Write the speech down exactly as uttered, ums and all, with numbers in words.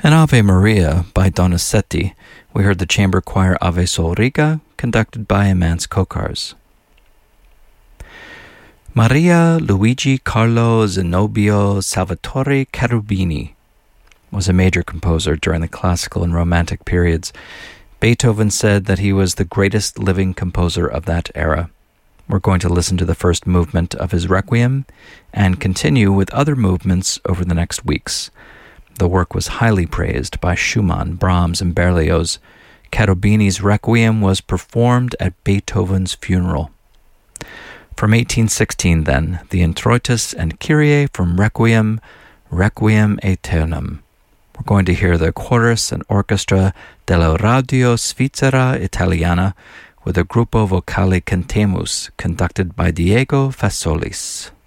And Ave Maria by Donizetti. We heard the chamber choir Ave Sol Riga, conducted by Amance Kokars. Maria Luigi Carlo Zenobio Salvatore Cherubini was a major composer during the classical and romantic periods. Beethoven said that he was the greatest living composer of that era. We're going to listen to the first movement of his Requiem and continue with other movements over the next weeks. The work was highly praised by Schumann, Brahms, and Berlioz. Cherubini's Requiem was performed at Beethoven's funeral. From eighteen sixteen, then, the Introitus and Kyrie from Requiem, Requiem Aeternum. We're going to hear the chorus and orchestra della Radio Svizzera Italiana with the Gruppo Vocale Cantemus, conducted by Diego Fasolis.